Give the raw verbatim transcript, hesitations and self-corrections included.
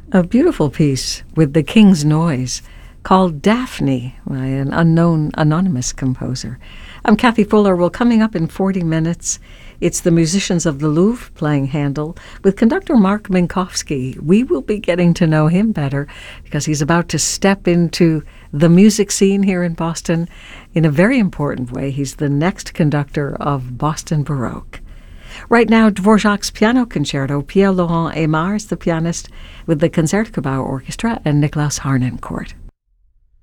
A beautiful piece with the King's Noise called Daphne by an unknown anonymous composer. I'm Kathy Fuller. Well, coming up in forty minutes, it's the musicians of the Louvre playing Handel with conductor Mark Minkowski. We will be getting to know him better because he's about to step into the music scene here in Boston in a very important way. He's the next conductor of Boston Baroque. Right now, Dvorak's Piano Concerto. Pierre-Laurent Aimard is the pianist with the Concertgebouw Orchestra and Niklaus Harnoncourt.